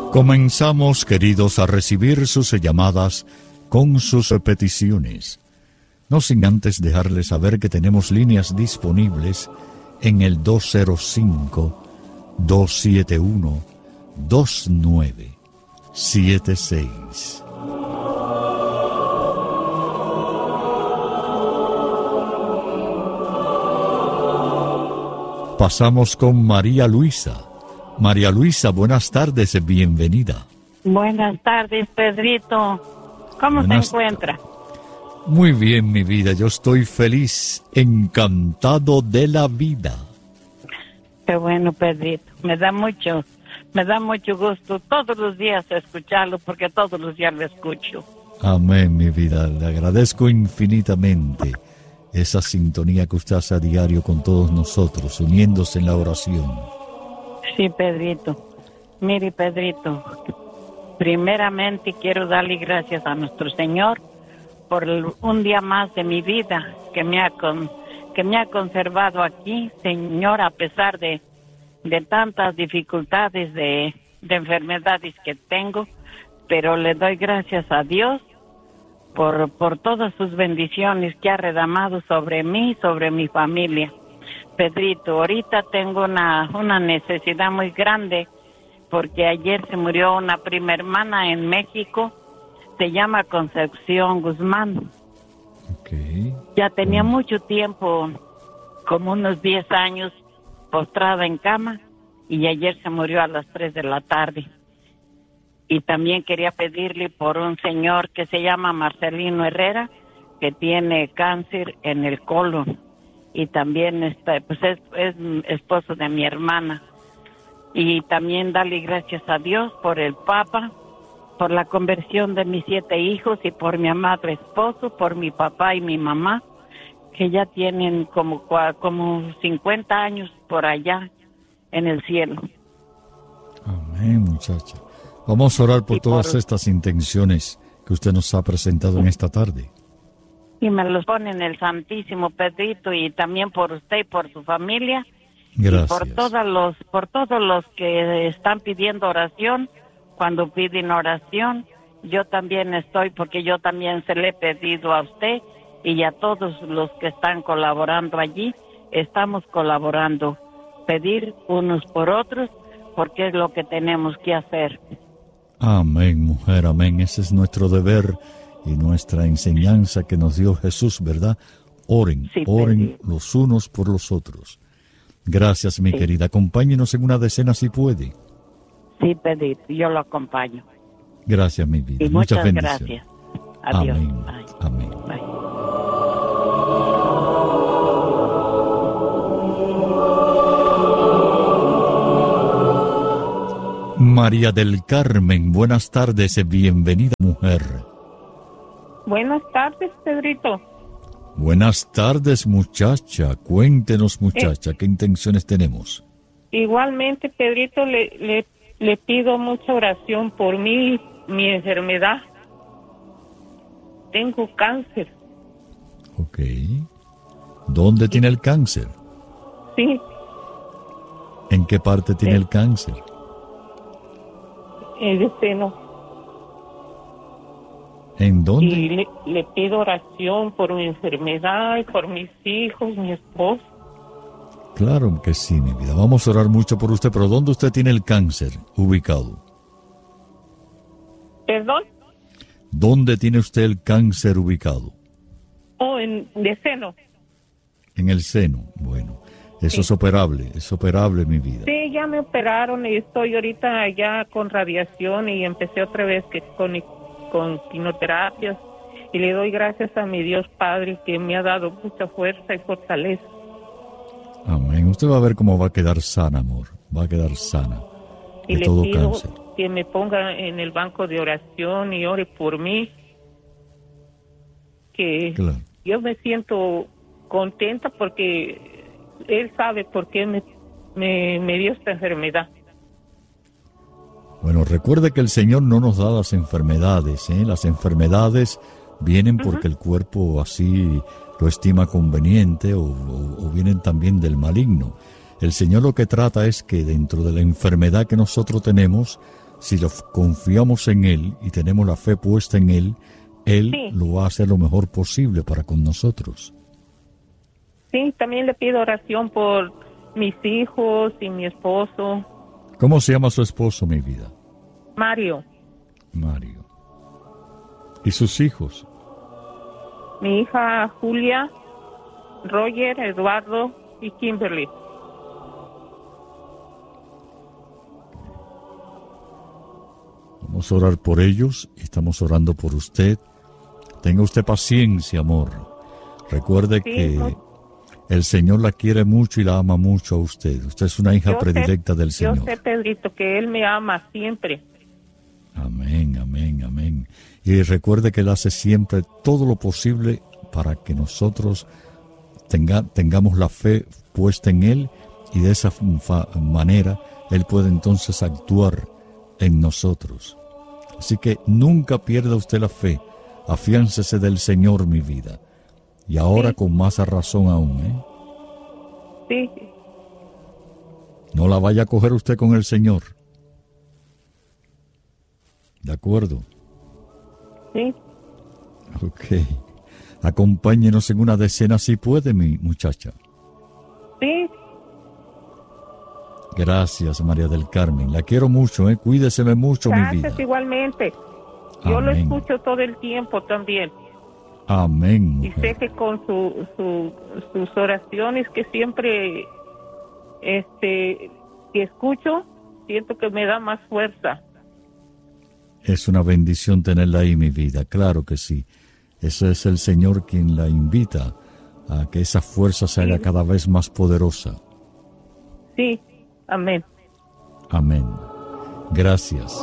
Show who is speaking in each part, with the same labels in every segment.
Speaker 1: Comenzamos, queridos, a recibir sus llamadas con sus peticiones. No sin antes dejarles saber que tenemos líneas disponibles en el 205-271-2976. Pasamos con María Luisa. María Luisa, buenas tardes, bienvenida.
Speaker 2: Buenas tardes, Pedrito. ¿Cómo se encuentra?
Speaker 1: Muy bien, mi vida. Yo estoy feliz, encantado de la vida.
Speaker 2: Qué bueno, Pedrito. Me da mucho gusto todos los días escucharlo, porque todos los días lo escucho.
Speaker 1: Amén, mi vida. Le agradezco infinitamente esa sintonía que usted hace a diario con todos nosotros, uniéndose en la oración.
Speaker 2: Sí, Pedrito. Mire, Pedrito, primeramente quiero darle gracias a nuestro Señor por un día más de mi vida que me ha conservado aquí, Señor, a pesar de tantas dificultades de enfermedades que tengo, pero le doy gracias a Dios por todas sus bendiciones que ha derramado sobre mí, sobre mi familia. Pedrito, ahorita tengo una necesidad muy grande porque ayer se murió una prima hermana en México, se llama Concepción Guzmán.
Speaker 1: Okay.
Speaker 2: Ya tenía mucho tiempo, como unos 10 años, postrada en cama, y ayer se murió a las 3 de la tarde. Y también quería pedirle por un señor que se llama Marcelino Herrera, que tiene cáncer en el colon. Y también es esposo de mi hermana. Y también darle gracias a Dios por el Papa, por la conversión de mis 7 hijos y por mi amado esposo, por mi papá y mi mamá, que ya tienen como 50 años por allá en el cielo.
Speaker 1: Amén, muchacha. Vamos a orar por todas estas intenciones que usted nos ha presentado en esta tarde.
Speaker 2: Y me los pone en el Santísimo, Pedrito, y también por usted y por su familia.
Speaker 1: Gracias.
Speaker 2: Y por todos los que están pidiendo oración, cuando piden oración, yo también estoy, porque yo también se le he pedido a usted y a todos los que están colaborando allí, estamos colaborando, pedir unos por otros, porque es lo que tenemos que hacer.
Speaker 1: Amén, mujer, amén. Ese es nuestro deber y nuestra enseñanza que nos dio Jesús, ¿verdad? Oren, sí, oren los unos por los otros. Gracias, mi querida. Acompáñenos en una decena si puede.
Speaker 2: Sí, Pedrito, yo lo acompaño.
Speaker 1: Gracias, mi vida.
Speaker 2: Y muchas bendiciones. Gracias. Adiós.
Speaker 1: Amén.
Speaker 2: Bye.
Speaker 1: Amén.
Speaker 2: Bye.
Speaker 1: María del Carmen, buenas tardes, bienvenida, mujer.
Speaker 3: Buenas tardes, Pedrito.
Speaker 1: Buenas tardes, muchacha. Cuéntenos, muchacha, ¿qué intenciones tenemos?
Speaker 3: Igualmente, Pedrito, le pido mucha oración por mí, mi enfermedad. Tengo cáncer.
Speaker 1: Ok. ¿Dónde tiene el cáncer?
Speaker 3: Sí.
Speaker 1: ¿En qué parte tiene el cáncer?
Speaker 3: En el seno.
Speaker 1: ¿En dónde?
Speaker 3: Y le pido oración por mi enfermedad y por mis hijos, mi esposo.
Speaker 1: Claro que sí, mi vida. Vamos a orar mucho por usted, pero ¿dónde usted tiene el cáncer ubicado?
Speaker 3: ¿Perdón?
Speaker 1: ¿Dónde tiene usted el cáncer ubicado?
Speaker 3: En el seno.
Speaker 1: En el seno, bueno. Eso sí. Es operable, mi vida.
Speaker 3: Sí, ya me operaron y estoy ahorita ya con radiación y empecé otra vez con quimioterapias. Y le doy gracias a mi Dios Padre que me ha dado mucha fuerza y fortaleza.
Speaker 1: Amén. Usted va a ver cómo va a quedar sana, amor. Va a quedar sana de
Speaker 3: y
Speaker 1: todo
Speaker 3: le pido
Speaker 1: cáncer.
Speaker 3: Que me ponga en el banco de oración y ore por mí. Que claro. Yo me siento contenta porque Él sabe por qué me dio esta enfermedad.
Speaker 1: Bueno, recuerde que el Señor no nos da las enfermedades, ¿eh? Las enfermedades vienen porque el cuerpo así lo estima conveniente o vienen también del maligno. El Señor lo que trata es que dentro de la enfermedad que nosotros tenemos, si confiamos en Él y tenemos la fe puesta en Él, Él
Speaker 3: Sí.
Speaker 1: lo va a hacer lo mejor posible para con nosotros.
Speaker 3: Sí, también le pido oración por mis hijos y mi esposo,
Speaker 1: ¿Cómo se llama su esposo, mi vida?
Speaker 3: Mario,
Speaker 1: Mario. ¿Y sus hijos?
Speaker 3: mi hija Julia, Roger, Eduardo y Kimberly.
Speaker 1: Vamos a orar por ellos y estamos orando por usted. Tenga usted paciencia, amor. Recuerde
Speaker 3: Sí,
Speaker 1: que el Señor la quiere mucho y la ama mucho a usted. Usted es una hija
Speaker 3: Yo sé-
Speaker 1: predilecta del Señor.
Speaker 3: Yo sé, Pedrito, que Él me ama siempre.
Speaker 1: Amén, amén, amén. Y recuerde que Él hace siempre todo lo posible para que nosotros tengamos la fe puesta en Él, y de esa manera Él puede entonces actuar en nosotros. Así que nunca pierda usted la fe. Afiáncese del Señor, mi vida. Y ahora
Speaker 3: Sí.
Speaker 1: con más razón aún, ¿eh?
Speaker 3: Sí,
Speaker 1: No la vaya a coger usted con el Señor. ¿De acuerdo?
Speaker 3: sí.
Speaker 1: Ok. Acompáñenos en una decena si puede, mi muchacha.
Speaker 3: Sí,
Speaker 1: Gracias, María del Carmen. La quiero mucho, ¿eh? Cuídeseme mucho, mi vida.
Speaker 3: gracias igualmente. Yo lo
Speaker 1: Amén.
Speaker 3: escucho todo el tiempo también.
Speaker 1: Amén,
Speaker 3: Y sé
Speaker 1: mujer.
Speaker 3: que con sus oraciones que siempre que escucho, siento que me da más fuerza.
Speaker 1: Es una bendición tenerla ahí, mi vida. Claro que sí. Ese es el Señor quien la invita a que esa fuerza se haga cada vez más poderosa.
Speaker 3: Sí, amén.
Speaker 1: Amén. Gracias.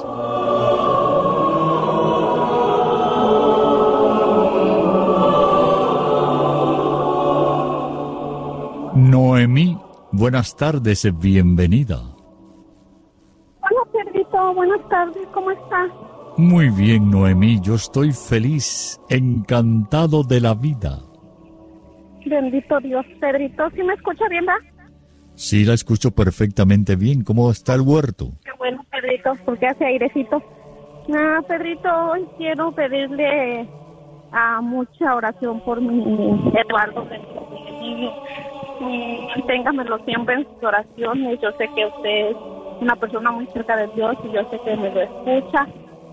Speaker 1: Noemí, buenas tardes, bienvenida.
Speaker 4: Hola, Pedrito, buenas tardes, ¿cómo estás?
Speaker 1: Muy bien, Noemí, yo estoy feliz, encantado de la vida.
Speaker 4: Bendito Dios, Pedrito, ¿sí me escucha bien, va?
Speaker 1: Sí, la escucho perfectamente bien. ¿Cómo está el huerto?
Speaker 4: Qué bueno, Pedrito, porque hace airecito. Pedrito, hoy quiero pedirle mucha oración por mi Eduardo, mi niño. Téngamelo siempre en sus oraciones. Yo sé que usted es una persona muy cerca de Dios y yo sé que me lo escucha.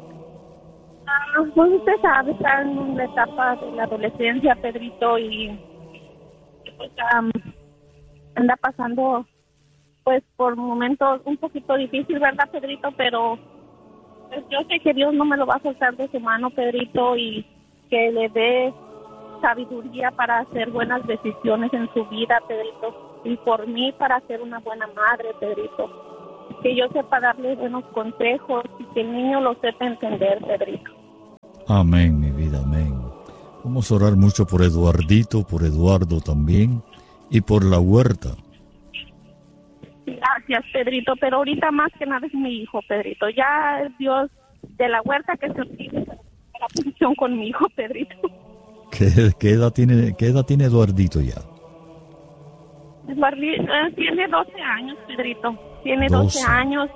Speaker 4: Pues usted sabe, está en la etapa de la adolescencia, Pedrito, y pues, anda pasando pues por momentos un poquito difícil, ¿verdad, Pedrito? Pero pues, yo sé que Dios no me lo va a soltar de su mano, Pedrito, y que le dé sabiduría para hacer buenas decisiones en su vida, Pedrito, y por mí para ser una buena madre, Pedrito, que yo sepa darle buenos consejos y que el niño lo sepa entender, Pedrito.
Speaker 1: Amén, mi vida, amén. Vamos a orar mucho por Eduardito, por Eduardo también, y por la huerta.
Speaker 4: Gracias, Pedrito, pero ahorita más que nada es mi hijo, Pedrito. Ya es Dios de la huerta que se olvide de la posición con mi hijo, Pedrito.
Speaker 1: ¿Qué edad tiene Eduardito ya?
Speaker 4: Tiene 12 años, Pedrito. Tiene
Speaker 1: 12.
Speaker 4: 12 años.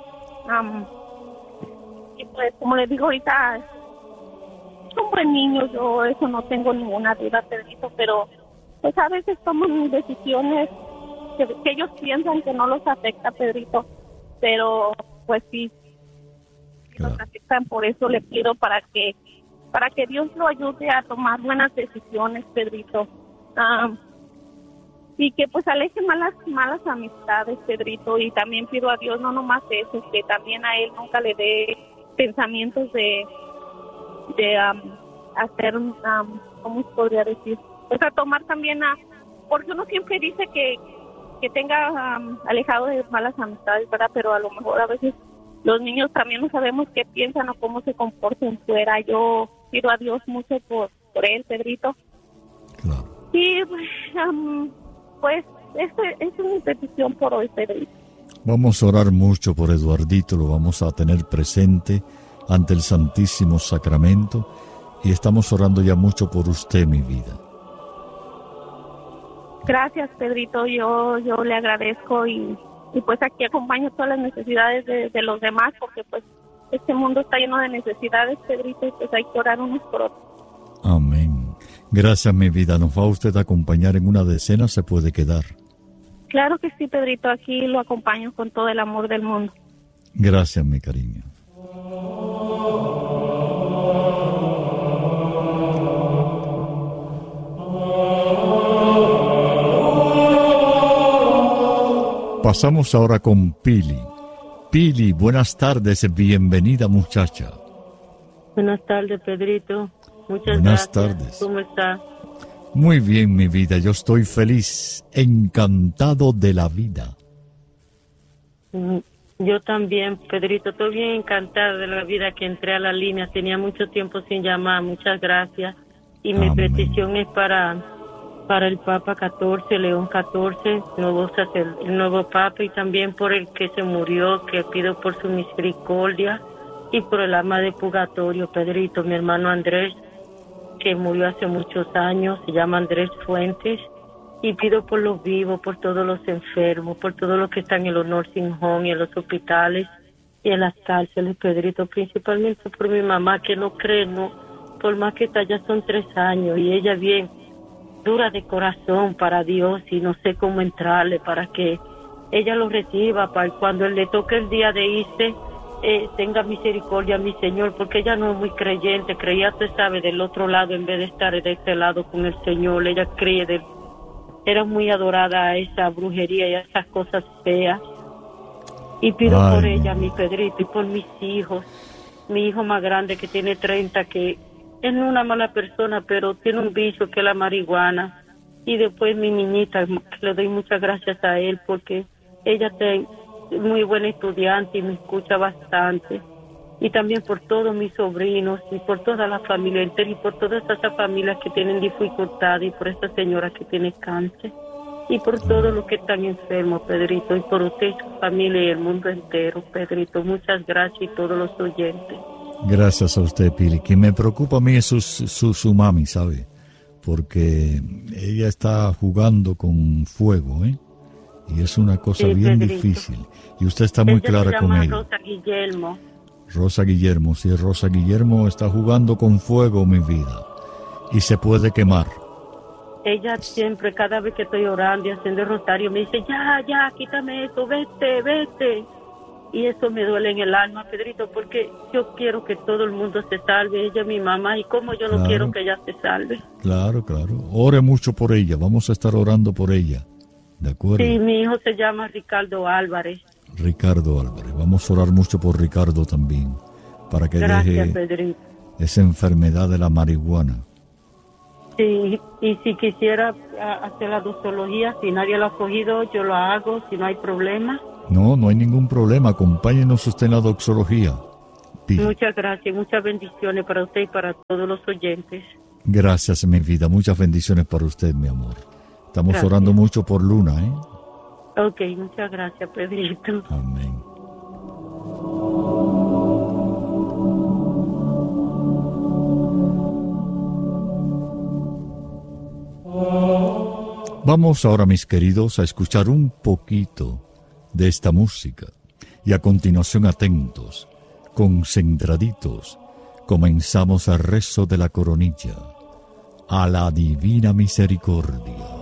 Speaker 4: Y pues, como le digo ahorita, es un buen niño. Yo eso no tengo ninguna duda, Pedrito, pero pues a veces toman decisiones que ellos piensan que no los afecta, Pedrito, pero pues sí,
Speaker 1: Claro.
Speaker 4: los afectan. Por eso le pido para que Dios lo ayude a tomar buenas decisiones, Pedrito. Y que pues aleje malas amistades, Pedrito, y también pido a Dios no nomás eso, que también a él nunca le dé pensamientos de hacer, ¿cómo se podría decir? O sea, tomar también porque uno siempre dice que tenga alejado de malas amistades, ¿verdad? Pero a lo mejor a veces los niños también no sabemos qué piensan o cómo se comportan fuera. Yo pido a Dios mucho por él, Pedrito.
Speaker 1: Claro.
Speaker 4: Y pues esa es mi petición por hoy, Pedrito.
Speaker 1: Vamos a orar mucho por Eduardito, lo vamos a tener presente ante el Santísimo Sacramento, y estamos orando ya mucho por usted, mi vida.
Speaker 4: Gracias, Pedrito, yo le agradezco y pues aquí acompaño todas las necesidades de los demás, porque pues este mundo está lleno de necesidades, Pedrito, y pues hay que orar unos por otros.
Speaker 1: Amén. Gracias, mi vida. ¿Nos va usted a acompañar en una decena? ¿Se puede quedar?
Speaker 4: Claro que sí, Pedrito, aquí lo acompaño con todo el amor del mundo.
Speaker 1: Gracias, mi cariño. Pasamos ahora con Pili. Pili, buenas tardes, bienvenida, muchacha.
Speaker 5: Buenas tardes, Pedrito. Muchas
Speaker 1: buenas
Speaker 5: gracias.
Speaker 1: Tardes.
Speaker 5: ¿Cómo está?
Speaker 1: Muy bien, mi vida, yo estoy feliz, encantado de la vida.
Speaker 5: Yo también, Pedrito, estoy bien encantada de la vida que entré a la línea. Tenía mucho tiempo sin llamar, muchas gracias. Y mi petición es para el Papa 14, León 14, el nuevo Papa, y también por el que se murió, que pido por su misericordia, y por el alma de purgatorio, Pedrito, mi hermano Andrés, que murió hace muchos años, se llama Andrés Fuentes, y pido por los vivos, por todos los enfermos, por todos los que están en los nursing homes y en los hospitales y en las cárceles, Pedrito, principalmente por mi mamá, que no cree, no, por más que está, ya son 3 años, y ella bien dura de corazón para Dios, y no sé cómo entrarle para que ella lo reciba, para cuando él le toque el día de irse, tenga misericordia, mi Señor, porque ella no es muy creyente, creía, usted sabe, del otro lado en vez de estar de este lado con el Señor. Ella cree, era muy adorada a esa brujería y a esas cosas feas, y pido por ella, mi Pedrito, y por mis hijos. Mi hijo más grande, que tiene 30, que es una mala persona, pero tiene un vicio que es la marihuana, y después mi niñita, que le doy muchas gracias a él, porque ella es muy buena estudiante y me escucha bastante, y también por todos mis sobrinos y por toda la familia entera y por todas esas familias que tienen dificultades, y por esta señora que tiene cáncer, y por todos los que están enfermos, Pedrito, y por usted y su familia y el mundo entero, Pedrito. Muchas gracias, y todos los oyentes.
Speaker 1: Gracias a usted, Pili. Que me preocupa a mí es su mami, ¿sabe? Porque ella está jugando con fuego, ¿eh? Y es una cosa bien
Speaker 5: Pedrito.
Speaker 1: Difícil. Y usted está muy clara con ella.
Speaker 5: Rosa Guillermo.
Speaker 1: Rosa Guillermo, sí, Rosa Guillermo está jugando con fuego, mi vida. Y se puede quemar.
Speaker 5: Ella siempre, cada vez que estoy orando y haciendo el rosario, me dice, ya, quítame eso, vete. Y eso me duele en el alma, Pedrito, porque yo quiero que todo el mundo se salve. Ella es mi mamá, y como yo no quiero que ella se salve.
Speaker 1: Claro. Ore mucho por ella, vamos a estar orando por ella. ¿De acuerdo?
Speaker 5: Sí, mi hijo se llama Ricardo Álvarez.
Speaker 1: Ricardo Álvarez, vamos a orar mucho por Ricardo también, para que deje
Speaker 5: Pedrito.
Speaker 1: Esa enfermedad de la marihuana.
Speaker 5: Sí, y si quisiera hacer la doxología, si nadie lo ha cogido, yo lo hago, si no hay problema.
Speaker 1: No hay ningún problema, acompáñenos usted en la doxología. Pili.
Speaker 5: Muchas gracias, muchas bendiciones para usted y para todos los oyentes.
Speaker 1: Gracias, mi vida, muchas bendiciones para usted, mi amor. Estamos orando mucho por Luna, ¿eh?
Speaker 5: Ok, muchas gracias, Pedrito.
Speaker 1: Amén. Vamos ahora, mis queridos, a escuchar un poquito de esta música. Y a continuación, atentos, concentraditos, comenzamos el rezo de la coronilla. A la divina misericordia.